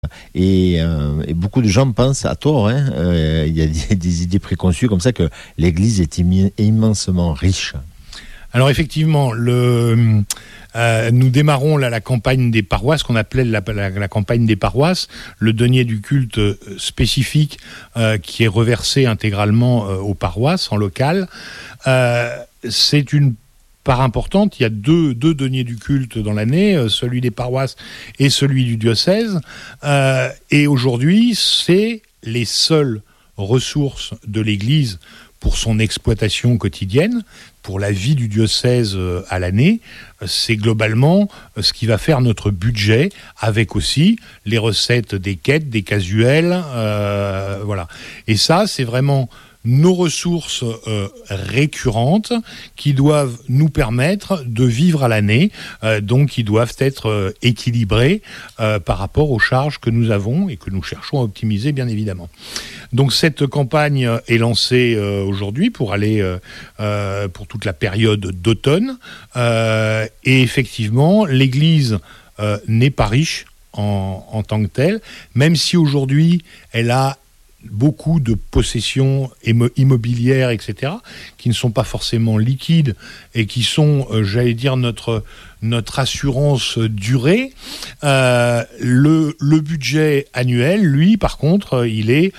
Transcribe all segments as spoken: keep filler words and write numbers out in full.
Et, euh, et beaucoup de gens pensent à tort, hein, euh, il y a des, des idées préconçues comme ça que l'Église est immi- immensement riche. Alors effectivement, le, euh, nous démarrons là la campagne des paroisses, qu'on appelait la, la, la campagne des paroisses, le denier du culte spécifique euh, qui est reversé intégralement euh, aux paroisses en local. Euh, c'est une part importante. Il y a deux, deux deniers du culte dans l'année, euh, celui des paroisses et celui du diocèse. Euh, et aujourd'hui, c'est les seules ressources de l'Église pour son exploitation quotidienne, pour la vie du diocèse à l'année. C'est globalement ce qui va faire notre budget, avec aussi les recettes des quêtes, des casuels, euh, voilà. Et ça, c'est vraiment nos ressources euh, récurrentes qui doivent nous permettre de vivre à l'année, euh, donc qui doivent être euh, équilibrées euh, par rapport aux charges que nous avons et que nous cherchons à optimiser, bien évidemment. Donc cette campagne est lancée euh, aujourd'hui pour aller euh, euh, pour toute la période d'automne, euh, et effectivement, l'Église euh, n'est pas riche en, en tant que telle, même si aujourd'hui elle a beaucoup de possessions immobilières, et cetera, qui ne sont pas forcément liquides et qui sont, euh, j'allais dire, notre, notre assurance durée. Euh, le, le budget annuel, lui, par contre, il est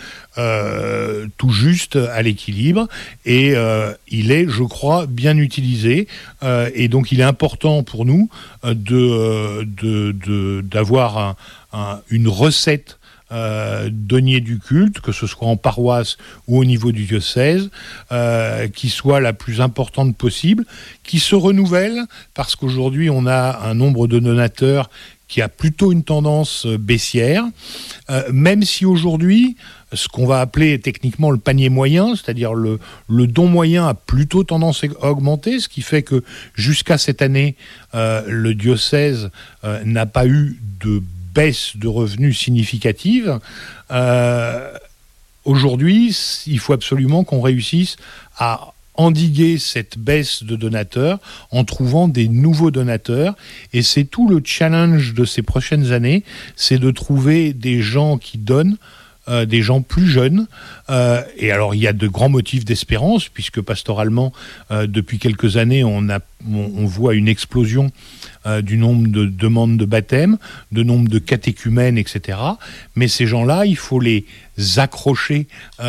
euh, tout juste à l'équilibre et euh, il est, je crois, bien utilisé. Euh, et donc, il est important pour nous euh, de, de, de, d'avoir un, un, une recette Euh, denier du culte, que ce soit en paroisse ou au niveau du diocèse, euh, qui soit la plus importante possible, qui se renouvelle, parce qu'aujourd'hui on a un nombre de donateurs qui a plutôt une tendance baissière, euh, même si aujourd'hui ce qu'on va appeler techniquement le panier moyen, c'est-à-dire le, le don moyen a plutôt tendance à augmenter, ce qui fait que jusqu'à cette année, euh, le diocèse euh, n'a pas eu de baisse de revenus significative. Euh, aujourd'hui, il faut absolument qu'on réussisse à endiguer cette baisse de donateurs en trouvant des nouveaux donateurs. Et c'est tout le challenge de ces prochaines années, c'est de trouver des gens qui donnent, Euh, des gens plus jeunes. Euh, et alors, il y a de grands motifs d'espérance, puisque pastoralement, euh, depuis quelques années, on, a, on, on voit une explosion euh, du nombre de demandes de baptême, de nombre de catéchumènes, et cetera. Mais ces gens-là, il faut les accrocher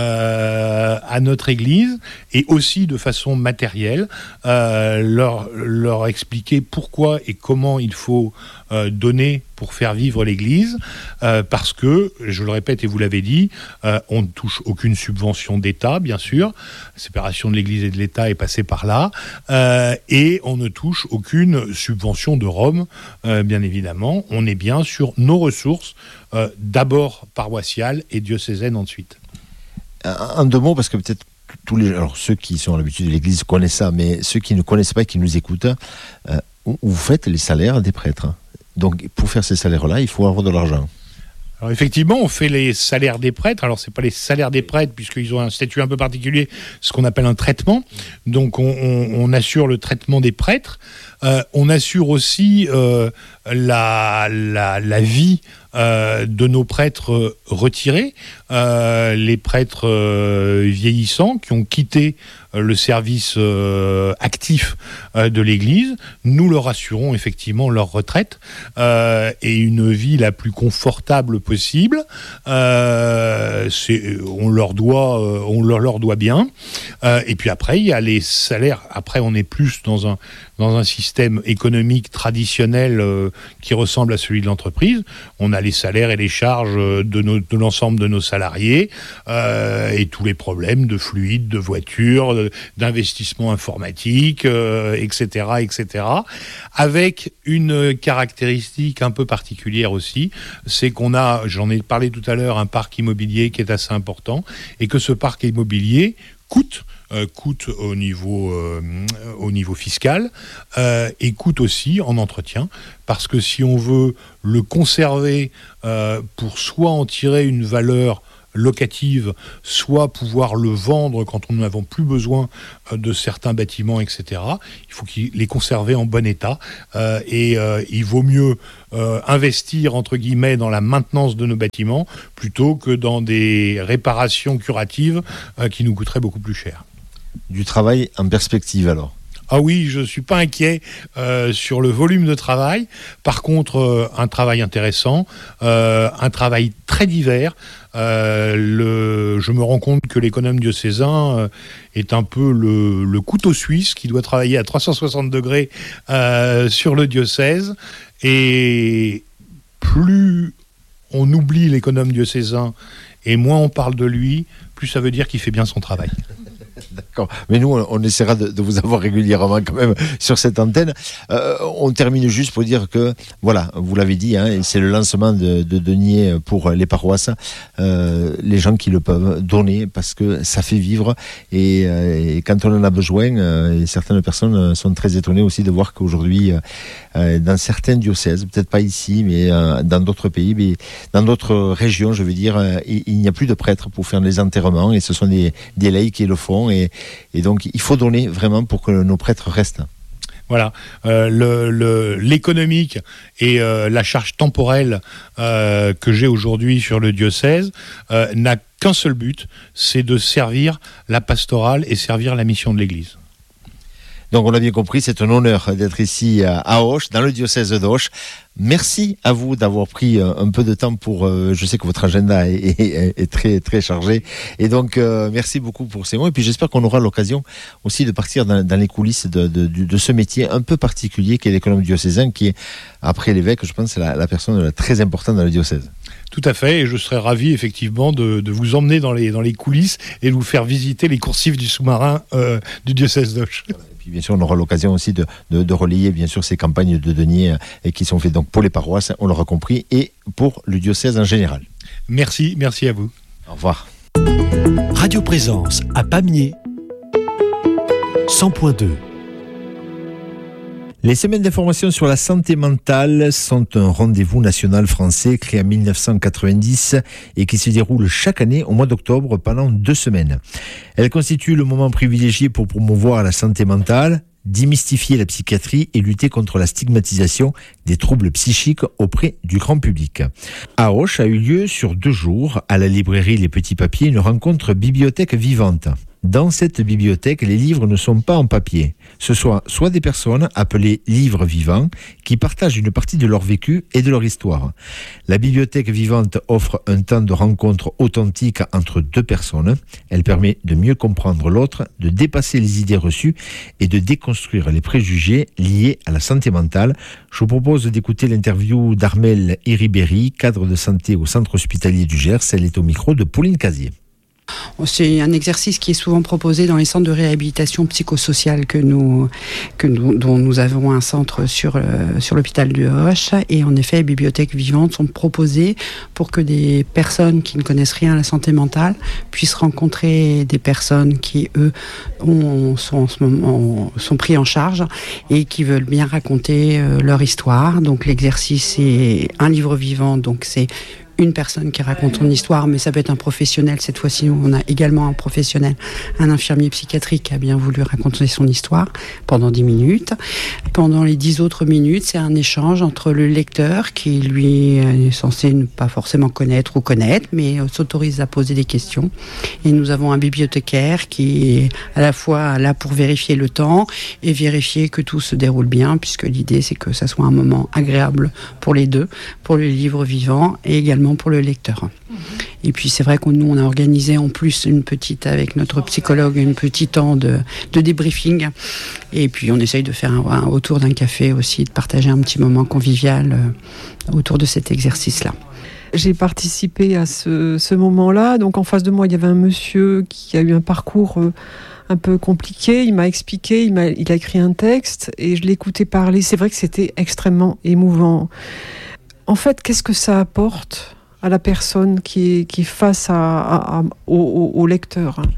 euh, à notre Église, et aussi de façon matérielle, euh, leur, leur expliquer pourquoi et comment il faut euh, donner pour faire vivre l'Église, euh, parce que, je le répète et vous l'avez dit, euh, on ne touche aucune subvention d'État, bien sûr, la séparation de l'Église et de l'État est passée par là, euh, et on ne touche aucune subvention de Rome, euh, bien évidemment. On est bien sur nos ressources, euh, d'abord paroissiales et diocésaines ensuite. En deux mots, parce que peut-être tous les, alors ceux qui sont à l'habitude de l'Église connaissent ça, mais ceux qui ne connaissent pas et qui nous écoutent, euh, vous faites les salaires des prêtres. Donc, pour faire ces salaires-là, il faut avoir de l'argent. Alors effectivement, on fait les salaires des prêtres. Alors, c'est pas les salaires des prêtres, puisqu'ils ont un statut un peu particulier, ce qu'on appelle un traitement. Donc, on, on, on assure le traitement des prêtres. Euh, on assure aussi euh, la, la, la vie euh, de nos prêtres retirés, euh, les prêtres euh, vieillissants qui ont quitté le service euh, actif euh, de l'Église. Nous leur assurons effectivement leur retraite euh, et une vie la plus confortable possible. Euh, c'est, on leur doit, euh, on leur, leur doit bien. Euh, et puis après, il y a les salaires. Après, on est plus dans un dans un système économique traditionnel euh, qui ressemble à celui de l'entreprise. On a les salaires et les charges de, nos, de l'ensemble de nos salariés euh, et tous les problèmes de fluides, de voitures, de, d'investissement informatique, euh, et cetera, et cetera. Avec une caractéristique un peu particulière aussi, c'est qu'on a, j'en ai parlé tout à l'heure, un parc immobilier qui est assez important et que ce parc immobilier coûte Euh, coûte au niveau, euh, au niveau fiscal euh, et coûte aussi en entretien, parce que si on veut le conserver euh, pour soit en tirer une valeur locative, soit pouvoir le vendre quand on n'avons plus besoin de certains bâtiments, et cetera. Il faut qu'ils les conserver en bon état euh, et euh, il vaut mieux euh, investir entre guillemets dans la maintenance de nos bâtiments plutôt que dans des réparations curatives euh, qui nous coûteraient beaucoup plus cher. Du travail en perspective alors? Ah oui, je ne suis pas inquiet euh, sur le volume de travail. Par contre, euh, un travail intéressant, euh, un travail très divers. Euh, le, je me rends compte que l'économe diocésain euh, est un peu le, le couteau suisse qui doit travailler à trois cent soixante degrés euh, sur le diocèse. Et plus on oublie l'économe diocésain et moins on parle de lui, plus ça veut dire qu'il fait bien son travail. D'accord. Mais nous, on, on essaiera de, de vous avoir régulièrement quand même sur cette antenne. Euh, on termine juste pour dire que, voilà, vous l'avez dit, hein, c'est le lancement de, de deniers pour les paroisses. Euh, les gens qui le peuvent donner parce que ça fait vivre. Et, euh, et quand on en a besoin, euh, et certaines personnes sont très étonnées aussi de voir qu'aujourd'hui, euh, dans certains diocèses, peut-être pas ici, mais euh, dans d'autres pays, mais dans d'autres régions, je veux dire, euh, il, il n'y a plus de prêtres pour faire les enterrements et ce sont des, des laïcs qui le font. Et, et donc, il faut donner vraiment pour que nos prêtres restent. Voilà, euh, le, le, l'économique et euh, la charge temporelle euh, que j'ai aujourd'hui sur le diocèse euh, n'a qu'un seul but, c'est de servir la pastorale et servir la mission de l'Église. Donc on a bien compris, c'est un honneur d'être ici à Auch, dans le diocèse d'Auch. Merci à vous d'avoir pris un peu de temps pour... Euh, je sais que votre agenda est, est, est très, très chargé. Et donc, euh, merci beaucoup pour ces mots. Et puis j'espère qu'on aura l'occasion aussi de partir dans, dans les coulisses de, de, de ce métier un peu particulier qu'est l'économe diocésain, qui est, après l'évêque, je pense, la, la personne très importante dans le diocèse. Tout à fait, et je serais ravi effectivement de, de vous emmener dans les, dans les coulisses et de vous faire visiter les coursives du sous-marin euh, du diocèse d'Auch. Puis bien sûr, on aura l'occasion aussi de, de, de relayer bien sûr ces campagnes de deniers euh, qui sont faites donc pour les paroisses, on l'aura compris, et pour le diocèse en général. Merci, merci à vous. Au revoir. Radio Présence à Pamiers, cent point deux. Les semaines d'information sur la santé mentale sont un rendez-vous national français créé en dix-neuf cent quatre-vingt-dix et qui se déroule chaque année au mois d'octobre pendant deux semaines. Elle constitue le moment privilégié pour promouvoir la santé mentale, démystifier la psychiatrie et lutter contre la stigmatisation des troubles psychiques auprès du grand public. À Auch a eu lieu sur deux jours, à la librairie Les Petits Papiers, une rencontre bibliothèque vivante. Dans cette bibliothèque, les livres ne sont pas en papier. Ce sont soit des personnes appelées livres vivants qui partagent une partie de leur vécu et de leur histoire. La bibliothèque vivante offre un temps de rencontre authentique entre deux personnes. Elle permet de mieux comprendre l'autre, de dépasser les idées reçues et de déconstruire les préjugés liés à la santé mentale. Je vous propose d'écouter l'interview d'Armelle Iribéry, cadre de santé au centre hospitalier du Gers. Elle est au micro de Pauline Casier. C'est un exercice qui est souvent proposé dans les centres de réhabilitation psychosociale que nous, que nous, dont nous avons un centre sur, euh, sur l'hôpital de Auch. Et en effet, les bibliothèques vivantes sont proposées pour que des personnes qui ne connaissent rien à la santé mentale puissent rencontrer des personnes qui, eux, ont, sont en ce moment sont pris en charge et qui veulent bien raconter euh, leur histoire. Donc l'exercice est un livre vivant, donc c'est une personne qui raconte son histoire, mais ça peut être un professionnel. Cette fois-ci, on a également un professionnel, un infirmier psychiatrique qui a bien voulu raconter son histoire pendant dix minutes. Pendant les dix autres minutes, c'est un échange entre le lecteur qui, lui, est censé ne pas forcément connaître ou connaître, mais s'autorise à poser des questions. Et nous avons un bibliothécaire qui est à la fois là pour vérifier le temps et vérifier que tout se déroule bien, puisque l'idée, c'est que ça soit un moment agréable pour les deux, pour le livre vivant et également pour le lecteur. Mmh. Et puis c'est vrai que nous on a organisé en plus une petite avec notre psychologue une petite temps de, de débriefing et puis on essaye de faire un, un, autour d'un café aussi, de partager un petit moment convivial euh, autour de cet exercice-là. J'ai participé à ce, ce moment-là, donc en face de moi il y avait un monsieur qui a eu un parcours euh, un peu compliqué, il m'a expliqué, il, m'a, il a écrit un texte et je l'écoutais parler, c'est vrai que c'était extrêmement émouvant. En fait, qu'est-ce que ça apporte à la personne qui est, qui est face à, à, à, au, au lecteur ?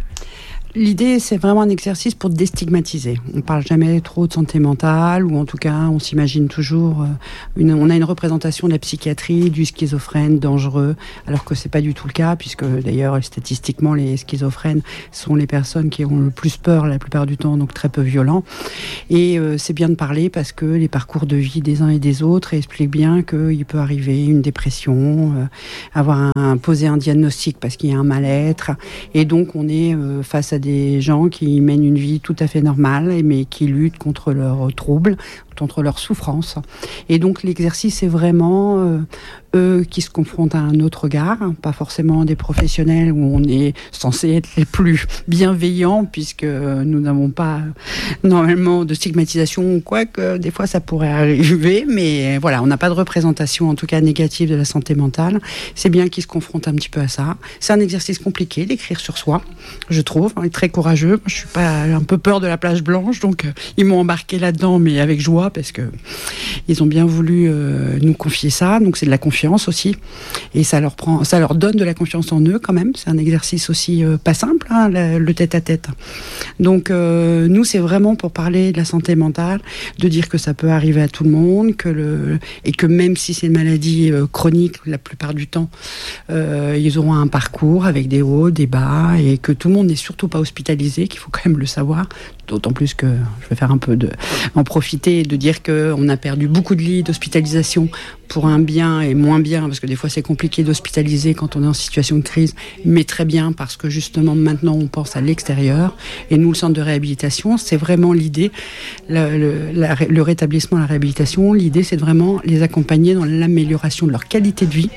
L'idée, c'est vraiment un exercice pour déstigmatiser. On ne parle jamais trop de santé mentale, ou en tout cas, on s'imagine toujours... Une, on a une représentation de la psychiatrie, du schizophrène dangereux, alors que ce n'est pas du tout le cas, puisque d'ailleurs, statistiquement, les schizophrènes sont les personnes qui ont le plus peur la plupart du temps, donc très peu violents. Et euh, c'est bien de parler parce que les parcours de vie des uns et des autres expliquent bien qu'il peut arriver une dépression, euh, avoir un, poser un diagnostic parce qu'il y a un mal-être. Et donc, on est euh, face à des gens qui mènent une vie tout à fait normale, mais qui luttent contre leurs troubles, contre leurs souffrances. Et donc l'exercice est vraiment euh, eux qui se confrontent à un autre regard, hein, pas forcément des professionnels où on est censé être les plus bienveillants, puisque nous n'avons pas normalement de stigmatisation, quoique des fois ça pourrait arriver, mais voilà, on n'a pas de représentation en tout cas négative de la santé mentale. C'est bien qu'ils se confrontent un petit peu à ça. C'est un exercice compliqué d'écrire sur soi, je trouve, hein, très courageux. Je suis pas un peu peur de la plage blanche, donc euh, ils m'ont embarqué là-dedans, mais avec joie, parce que ils ont bien voulu euh, nous confier ça. Donc c'est de la confiance aussi, et ça leur prend, ça leur donne de la confiance en eux quand même. C'est un exercice aussi euh, pas simple, hein, le, le tête-à-tête. Donc euh, nous, c'est vraiment pour parler de la santé mentale, de dire que ça peut arriver à tout le monde, que le et que même si c'est une maladie euh, chronique, la plupart du temps, euh, ils auront un parcours avec des hauts, des bas, et que tout le monde n'est surtout pas hospitalisé, qu'il faut quand même le savoir. D'autant plus que je vais faire un peu de en profiter et de dire qu'on a perdu beaucoup de lits d'hospitalisation pour un bien et moins bien, parce que des fois c'est compliqué d'hospitaliser quand on est en situation de crise, mais très bien parce que justement maintenant on pense à l'extérieur. Et nous, le centre de réhabilitation, c'est vraiment l'idée, le, le, la, le rétablissement, la réhabilitation, l'idée c'est de vraiment les accompagner dans l'amélioration de leur qualité de vie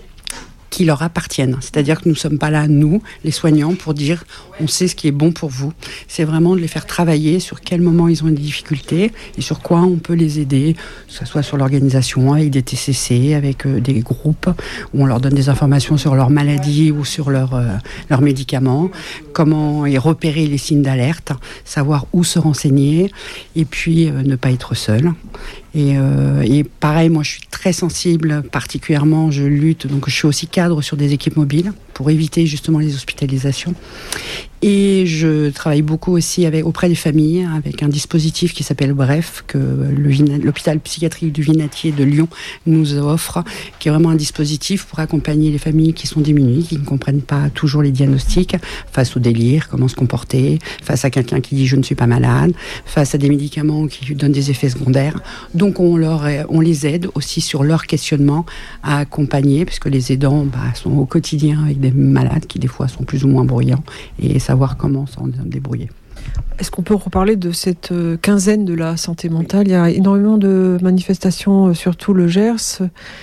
qui leur appartiennent. C'est-à-dire que nous ne sommes pas là, nous, les soignants, pour dire on sait ce qui est bon pour vous. C'est vraiment de les faire travailler sur quel moment ils ont des difficultés et sur quoi on peut les aider, que ce soit sur l'organisation, avec des T C C, avec euh, des groupes où on leur donne des informations sur leur maladie ou sur leur, euh, leurs médicaments, comment et repérer les signes d'alerte, savoir où se renseigner, et puis euh, ne pas être seul. Et, euh, et pareil, moi je suis très sensible, particulièrement je lutte, donc je suis aussi cadre sur des équipes mobiles pour éviter justement les hospitalisations. Et je travaille beaucoup aussi avec, auprès des familles avec un dispositif qui s'appelle Bref, que le, l'hôpital psychiatrique du Vinatier de Lyon nous offre, qui est vraiment un dispositif pour accompagner les familles qui sont démunies, qui ne comprennent pas toujours les diagnostics, face au délire, comment se comporter, face à quelqu'un qui dit je ne suis pas malade, face à des médicaments qui lui donnent des effets secondaires. Donc on, leur, on les aide aussi sur leur questionnement à accompagner, puisque les aidants bah, sont au quotidien avec des malades qui des fois sont plus ou moins bruyants, et savoir comment s'en débrouiller. Est-ce qu'on peut reparler de cette quinzaine de la santé mentale ? Il y a énormément de manifestations sur tout le Gers,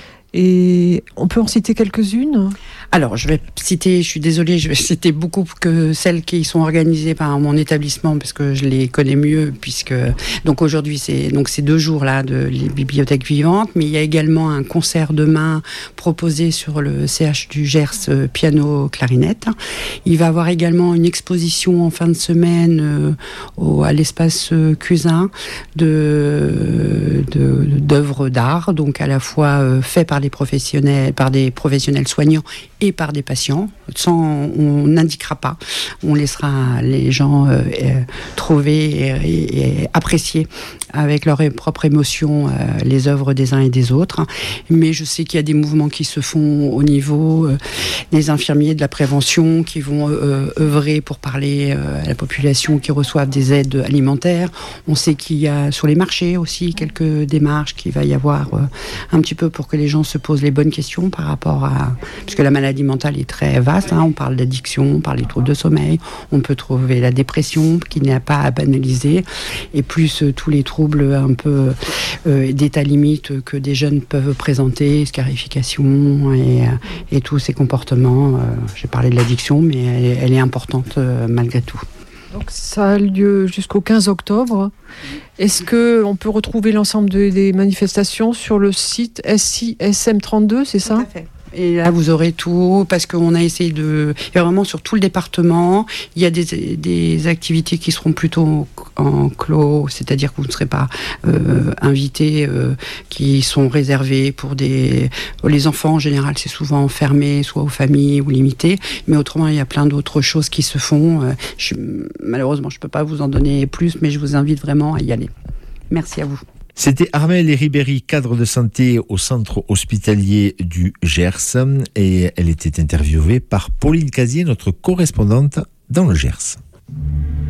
et on peut en citer quelques-unes ? Alors, je vais citer, je suis désolée, je vais citer beaucoup que celles qui sont organisées par mon établissement, parce que je les connais mieux, puisque, donc aujourd'hui, c'est, donc ces deux jours-là de les bibliothèques vivantes, mais il y a également un concert demain proposé sur le C H du Gers, euh, piano-clarinette. Il va y avoir également une exposition en fin de semaine euh, au, à l'espace euh, Cusin de, de, d'œuvres d'art, donc à la fois euh, fait par des professionnels, par des professionnels soignants et par des patients. Sans, on n'indiquera pas, on laissera les gens euh, euh, trouver et, et, et apprécier avec leur propre émotion euh, les œuvres des uns et des autres. Mais je sais qu'il y a des mouvements qui se font au niveau euh, des infirmiers de la prévention qui vont euh, œuvrer pour parler euh, à la population qui reçoivent des aides alimentaires. On sait qu'il y a sur les marchés aussi quelques démarches qu'il va y avoir euh, un petit peu pour que les gens se posent les bonnes questions par rapport à... Puisque la maladie mentale est très vaste, hein, on parle d'addiction, on parle des troubles de sommeil, on peut trouver la dépression qui n'est pas à banaliser, et plus euh, tous les troubles un peu euh, d'état limite que des jeunes peuvent présenter, scarification et, et tous ces comportements. Euh, j'ai parlé de l'addiction, mais elle, elle est importante euh, malgré tout. Donc ça a lieu jusqu'au quinze octobre. Est-ce qu'on peut retrouver l'ensemble de, des manifestations sur le site S I S M trente-deux, c'est ça ? Tout à fait. Et là, vous aurez tout, parce qu'on a essayé de... Il y a vraiment sur tout le département, il y a des, des activités qui seront plutôt en clos, c'est-à-dire que vous ne serez pas euh, invités, euh, qui sont réservés pour des... Les enfants, en général, c'est souvent fermé, soit aux familles ou limité, mais autrement, il y a plein d'autres choses qui se font. Euh, je, malheureusement, je ne peux pas vous en donner plus, mais je vous invite vraiment à y aller. Merci à vous. C'était Armelle Ribéry, cadre de santé au centre hospitalier du Gers, et elle était interviewée par Pauline Casier, notre correspondante dans le Gers.